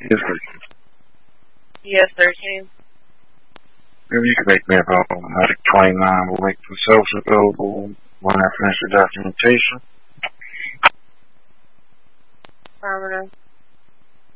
Yes, Yes, 13. maybe you can make me available. I think 29 will make themselves available when I finish the documentation. Affirmative.